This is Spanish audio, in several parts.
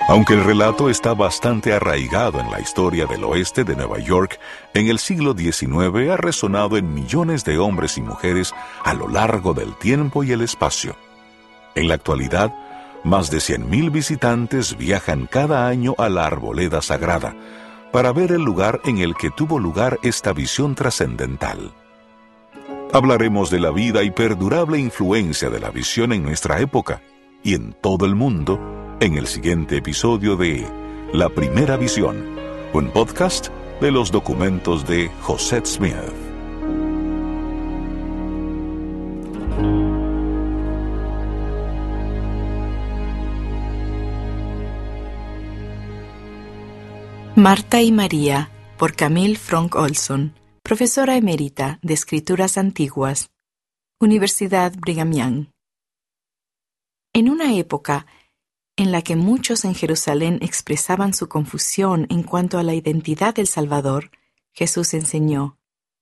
Aunque el relato está bastante arraigado en la historia del oeste de Nueva York, en el siglo XIX ha resonado en millones de hombres y mujeres a lo largo del tiempo y el espacio. En la actualidad, más de 100,000 visitantes viajan cada año a la Arboleda Sagrada para ver el lugar en el que tuvo lugar esta visión trascendental. Hablaremos de la vida y perdurable influencia de la visión en nuestra época y en todo el mundo en el siguiente episodio de La Primera Visión, un podcast de los documentos de Josette Smith. Marta y María, por Camille Franck Olson, profesora emérita de Escrituras Antiguas, Universidad Brigham Young. En una época en la que muchos en Jerusalén expresaban su confusión en cuanto a la identidad del Salvador, Jesús enseñó: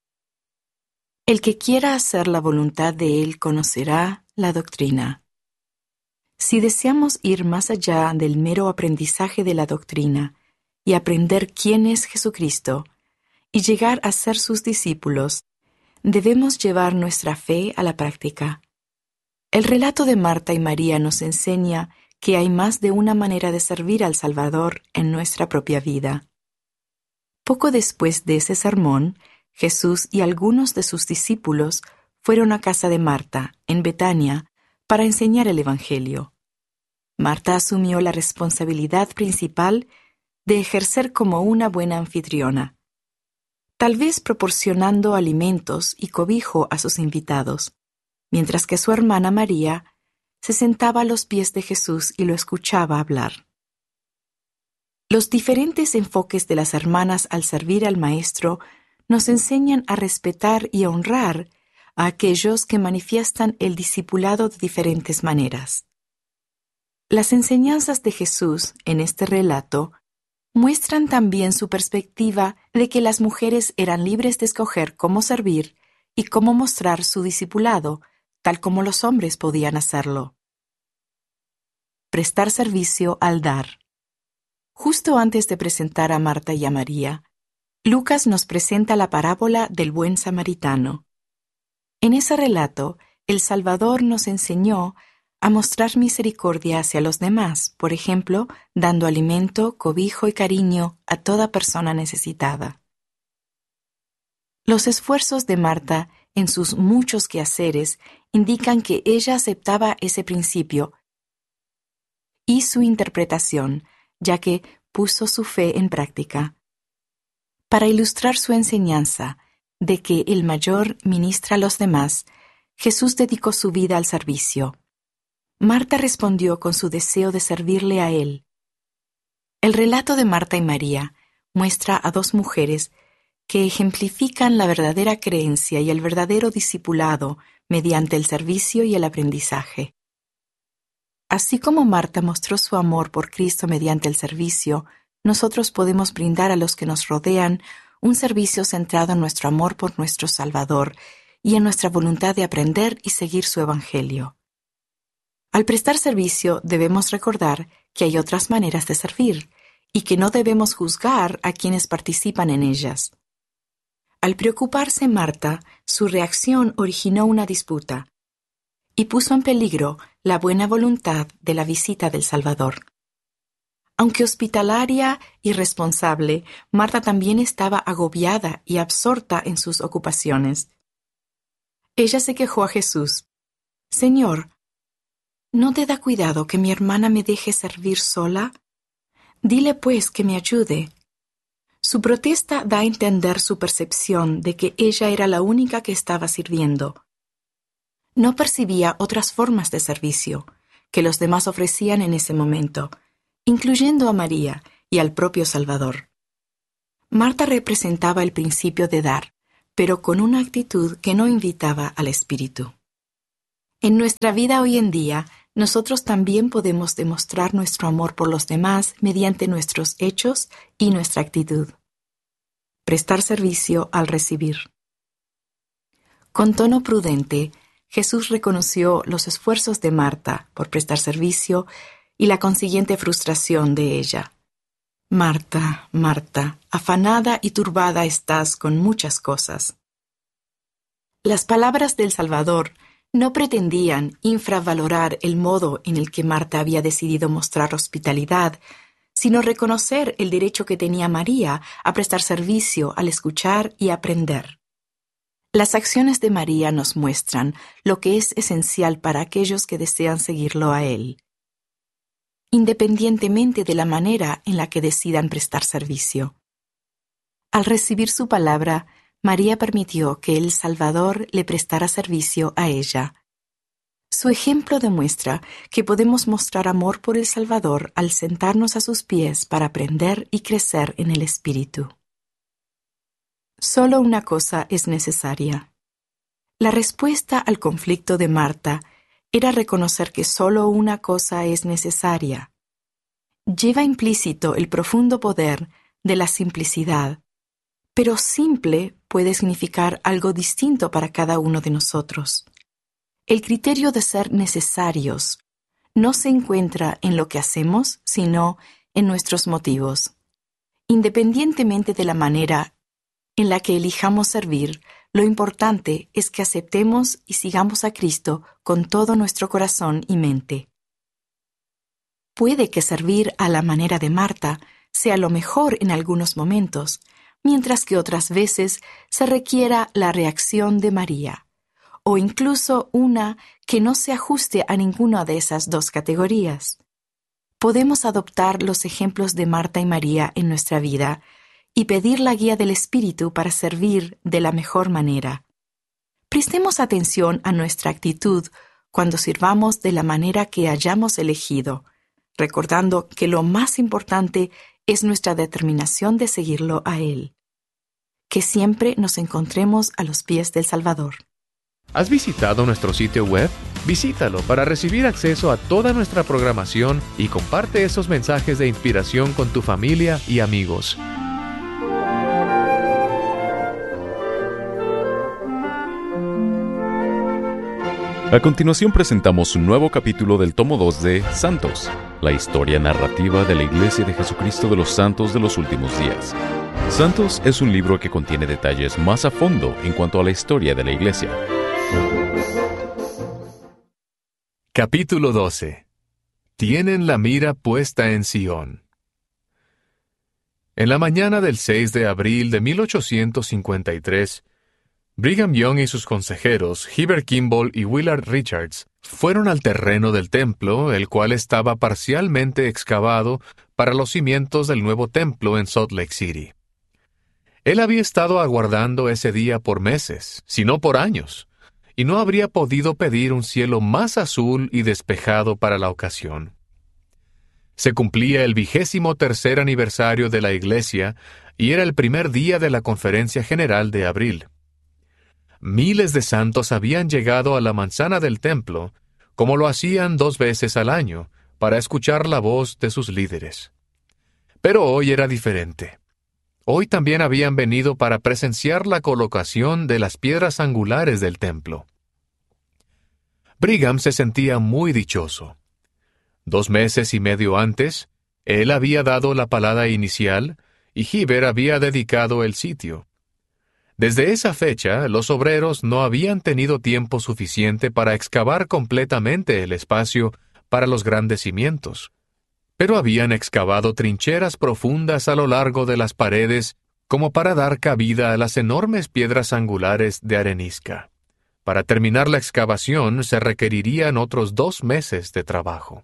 el que quiera hacer la voluntad de Él conocerá la doctrina. Si deseamos ir más allá del mero aprendizaje de la doctrina y aprender quién es Jesucristo y llegar a ser sus discípulos, debemos llevar nuestra fe a la práctica. El relato de Marta y María nos enseña que hay más de una manera de servir al Salvador en nuestra propia vida. Poco después de ese sermón, Jesús y algunos de sus discípulos fueron a casa de Marta, en Betania, para enseñar el Evangelio. Marta asumió la responsabilidad principal de ejercer como una buena anfitriona, tal vez proporcionando alimentos y cobijo a sus invitados, mientras que su hermana María se sentaba a los pies de Jesús y lo escuchaba hablar. Los diferentes enfoques de las hermanas al servir al Maestro nos enseñan a respetar y honrar a aquellos que manifiestan el discipulado de diferentes maneras. Las enseñanzas de Jesús en este relato muestran también su perspectiva de que las mujeres eran libres de escoger cómo servir y cómo mostrar su discipulado, tal como los hombres podían hacerlo. Prestar servicio al dar. Justo antes de presentar a Marta y a María, Lucas nos presenta la parábola del buen samaritano. En ese relato, el Salvador nos enseñó a mostrar misericordia hacia los demás, por ejemplo, dando alimento, cobijo y cariño a toda persona necesitada. Los esfuerzos de Marta en sus muchos quehaceres indican que ella aceptaba ese principio y su interpretación, ya que puso su fe en práctica. Para ilustrar su enseñanza de que el mayor ministra a los demás, Jesús dedicó su vida al servicio. Marta respondió con su deseo de servirle a Él. El relato de Marta y María muestra a dos mujeres que ejemplifican la verdadera creencia y el verdadero discipulado mediante el servicio y el aprendizaje. Así como Marta mostró su amor por Cristo mediante el servicio, nosotros podemos brindar a los que nos rodean un servicio centrado en nuestro amor por nuestro Salvador y en nuestra voluntad de aprender y seguir su Evangelio. Al prestar servicio debemos recordar que hay otras maneras de servir y que no debemos juzgar a quienes participan en ellas. Al preocuparse Marta, su reacción originó una disputa y puso en peligro la buena voluntad de la visita del Salvador. Aunque hospitalaria y responsable, Marta también estaba agobiada y absorta en sus ocupaciones. Ella se quejó a Jesús: «Señor, ¿no te da cuidado que mi hermana me deje servir sola? Dile pues que me ayude». Su protesta da a entender su percepción de que ella era la única que estaba sirviendo. No percibía otras formas de servicio que los demás ofrecían en ese momento, incluyendo a María y al propio Salvador. Marta representaba el principio de dar, pero con una actitud que no invitaba al Espíritu. En nuestra vida hoy en día, nosotros también podemos demostrar nuestro amor por los demás mediante nuestros hechos y nuestra actitud. Prestar servicio al recibir. Con tono prudente, Jesús reconoció los esfuerzos de Marta por prestar servicio y la consiguiente frustración de ella. Marta, Marta, afanada y turbada estás con muchas cosas. Las palabras del Salvador no pretendían infravalorar el modo en el que Marta había decidido mostrar hospitalidad, sino reconocer el derecho que tenía María a prestar servicio al escuchar y aprender. Las acciones de María nos muestran lo que es esencial para aquellos que desean seguirlo a Él, independientemente de la manera en la que decidan prestar servicio. Al recibir su palabra, María permitió que el Salvador le prestara servicio a ella. Su ejemplo demuestra que podemos mostrar amor por el Salvador al sentarnos a sus pies para aprender y crecer en el Espíritu. Solo una cosa es necesaria. La respuesta al conflicto de Marta era reconocer que solo una cosa es necesaria. Lleva implícito el profundo poder de la simplicidad, pero simple puede significar algo distinto para cada uno de nosotros. El criterio de ser necesarios no se encuentra en lo que hacemos, sino en nuestros motivos. Independientemente de la manera en la que elijamos servir, lo importante es que aceptemos y sigamos a Cristo con todo nuestro corazón y mente. Puede que servir a la manera de Marta sea lo mejor en algunos momentos, mientras que otras veces se requiera la reacción de María, o incluso una que no se ajuste a ninguna de esas dos categorías. Podemos adoptar los ejemplos de Marta y María en nuestra vida y pedir la guía del Espíritu para servir de la mejor manera. Prestemos atención a nuestra actitud cuando sirvamos de la manera que hayamos elegido, recordando que lo más importante es nuestra determinación de seguirlo a Él. Que siempre nos encontremos a los pies del Salvador. ¿Has visitado nuestro sitio web? Visítalo para recibir acceso a toda nuestra programación y comparte esos mensajes de inspiración con tu familia y amigos. A continuación presentamos un nuevo capítulo del tomo 2 de Santos, la historia narrativa de la Iglesia de Jesucristo de los Santos de los Últimos Días. Santos es un libro que contiene detalles más a fondo en cuanto a la historia de la Iglesia. Capítulo 12. Tienen la mira puesta en Sion. En la mañana del 6 de abril de 1853, Brigham Young y sus consejeros, Heber Kimball y Willard Richards, fueron al terreno del templo, el cual estaba parcialmente excavado para los cimientos del nuevo templo en Salt Lake City. Él había estado aguardando ese día por meses, si no por años, y no habría podido pedir un cielo más azul y despejado para la ocasión. Se cumplía el 23º aniversario de la Iglesia y era el primer día de la Conferencia General de abril. Miles de santos habían llegado a la manzana del templo, como lo hacían 2 veces al año, para escuchar la voz de sus líderes. Pero hoy era diferente. Hoy también habían venido para presenciar la colocación de las piedras angulares del templo. Brigham se sentía muy dichoso. 2 meses y medio antes, él había dado la palada inicial y Heber había dedicado el sitio. Desde esa fecha, los obreros no habían tenido tiempo suficiente para excavar completamente el espacio para los grandes cimientos, pero habían excavado trincheras profundas a lo largo de las paredes como para dar cabida a las enormes piedras angulares de arenisca. Para terminar la excavación se requerirían otros 2 meses de trabajo.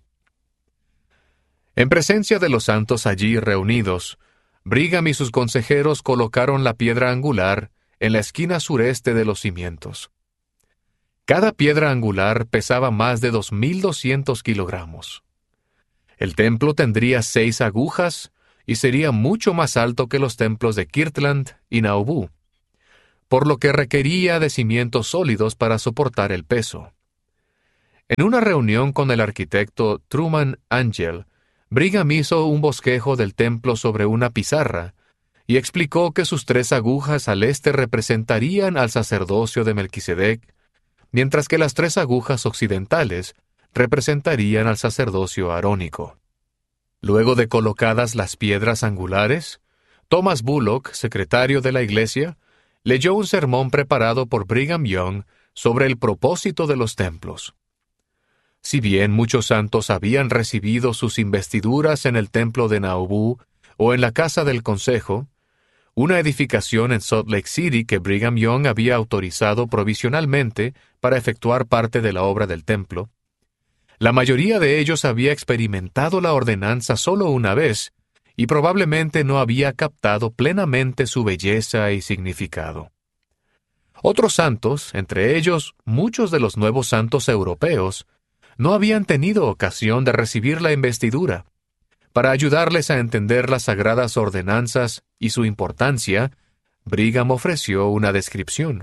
En presencia de los santos allí reunidos, Brigham y sus consejeros colocaron la piedra angular en la esquina sureste de los cimientos. Cada piedra angular pesaba más de 2.200 kilogramos. El templo tendría 6 agujas y sería mucho más alto que los templos de Kirtland y Nauvoo, por lo que requería de cimientos sólidos para soportar el peso. En una reunión con el arquitecto Truman Angell, Brigham hizo un bosquejo del templo sobre una pizarra y explicó que sus 3 agujas al este representarían al sacerdocio de Melquisedec, mientras que las 3 agujas occidentales representarían al sacerdocio arónico. Luego de colocadas las piedras angulares, Thomas Bullock, secretario de la Iglesia, leyó un sermón preparado por Brigham Young sobre el propósito de los templos. Si bien muchos santos habían recibido sus investiduras en el templo de Nauvoo o en la Casa del Consejo, una edificación en Salt Lake City que Brigham Young había autorizado provisionalmente para efectuar parte de la obra del templo, la mayoría de ellos había experimentado la ordenanza solo una vez y probablemente no había captado plenamente su belleza y significado. Otros santos, entre ellos muchos de los nuevos santos europeos, no habían tenido ocasión de recibir la investidura. Para ayudarles a entender las sagradas ordenanzas y su importancia, Brigham ofreció una descripción.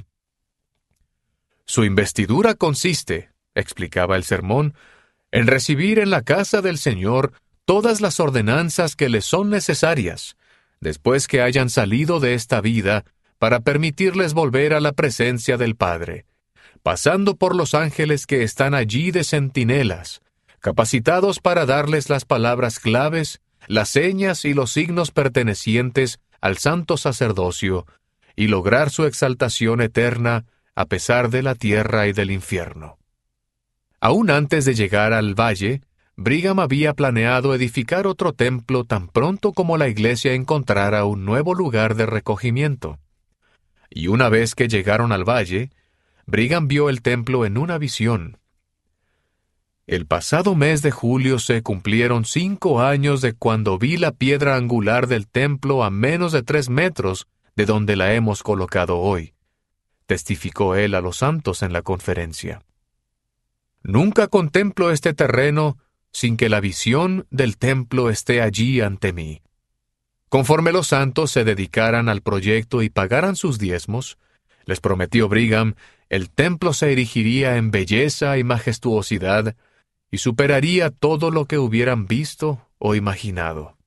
Su investidura consiste, explicaba el sermón, en recibir en la casa del Señor todas las ordenanzas que les son necesarias, después que hayan salido de esta vida, para permitirles volver a la presencia del Padre, pasando por los ángeles que están allí de centinelas, capacitados para darles las palabras claves, las señas y los signos pertenecientes al santo sacerdocio, y lograr su exaltación eterna a pesar de la tierra y del infierno. Aún antes de llegar al valle, Brigham había planeado edificar otro templo tan pronto como la iglesia encontrara un nuevo lugar de recogimiento. Y una vez que llegaron al valle, Brigham vio el templo en una visión. El pasado mes de julio se cumplieron 5 años de cuando vi la piedra angular del templo a menos de 3 metros de donde la hemos colocado hoy, testificó él a los santos en la conferencia. Nunca contemplo este terreno sin que la visión del templo esté allí ante mí. Conforme los santos se dedicaran al proyecto y pagaran sus diezmos, les prometió Brigham, el templo se erigiría en belleza y majestuosidad y superaría todo lo que hubieran visto o imaginado.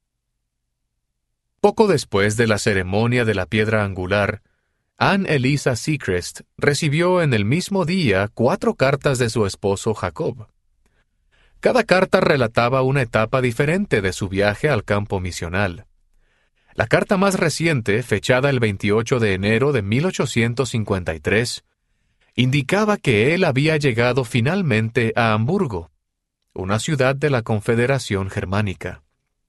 Poco después de la ceremonia de la piedra angular, Anne Eliza Sechrest recibió en el mismo día 4 cartas de su esposo Jacob. Cada carta relataba una etapa diferente de su viaje al campo misional. La carta más reciente, fechada el 28 de enero de 1853, indicaba que él había llegado finalmente a Hamburgo, una ciudad de la Confederación Germánica.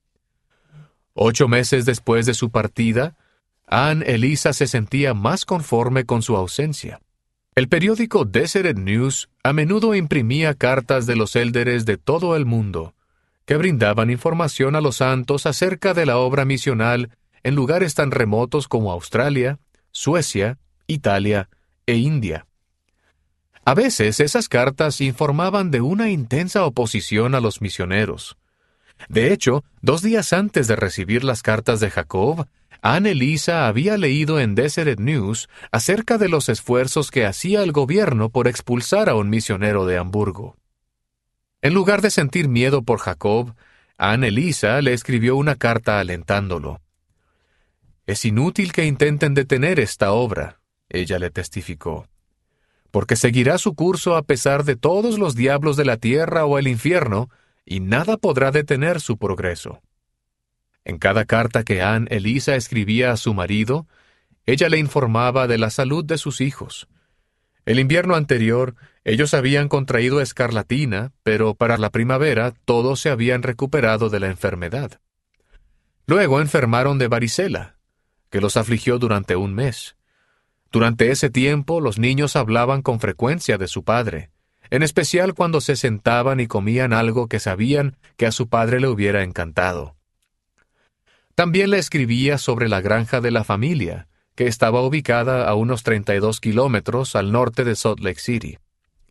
8 meses después de su partida, Anne Eliza se sentía más conforme con su ausencia. El periódico Deseret News a menudo imprimía cartas de los élderes de todo el mundo, que brindaban información a los santos acerca de la obra misional en lugares tan remotos como Australia, Suecia, Italia e India. A veces esas cartas informaban de una intensa oposición a los misioneros. De hecho, 2 días antes de recibir las cartas de Jacob, Anne Eliza había leído en Deseret News acerca de los esfuerzos que hacía el gobierno por expulsar a un misionero de Hamburgo. En lugar de sentir miedo por Jacob, Anne Eliza le escribió una carta alentándolo. «Es inútil que intenten detener esta obra», ella le testificó, «porque seguirá su curso a pesar de todos los diablos de la tierra o el infierno, y nada podrá detener su progreso». En cada carta que Anne Eliza escribía a su marido, ella le informaba de la salud de sus hijos. El invierno anterior, ellos habían contraído escarlatina, pero para la primavera todos se habían recuperado de la enfermedad. Luego enfermaron de varicela, que los afligió durante 1 mes. Durante ese tiempo, los niños hablaban con frecuencia de su padre, en especial cuando se sentaban y comían algo que sabían que a su padre le hubiera encantado. También le escribía sobre la granja de la familia, que estaba ubicada a unos 32 kilómetros al norte de Salt Lake City.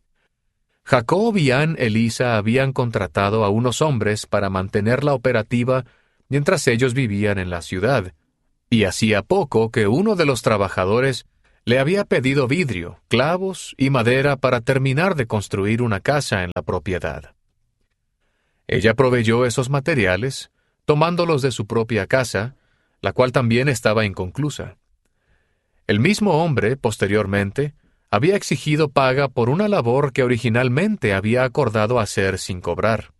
Jacob y Anne Eliza habían contratado a unos hombres para mantenerla operativa mientras ellos vivían en la ciudad, y hacía poco que uno de los trabajadores le había pedido vidrio, clavos y madera para terminar de construir una casa en la propiedad. Ella proveyó esos materiales, tomándolos de su propia casa, la cual también estaba inconclusa. El mismo hombre, posteriormente, había exigido paga por una labor que originalmente había acordado hacer sin cobrar.